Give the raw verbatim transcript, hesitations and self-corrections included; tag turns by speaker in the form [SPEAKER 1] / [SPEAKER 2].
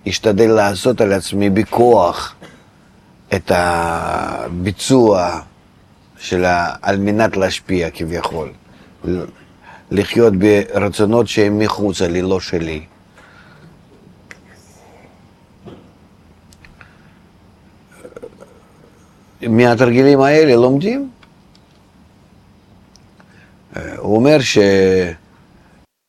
[SPEAKER 1] אשתדל לעשות על עצמי בכוח את הביצוע שלה על מנת להשפיע כביכול. לחיות ברצונות שהם מחוצה לי, לא שלי. מהתרגילים האלה לומדים. הוא אומר ש...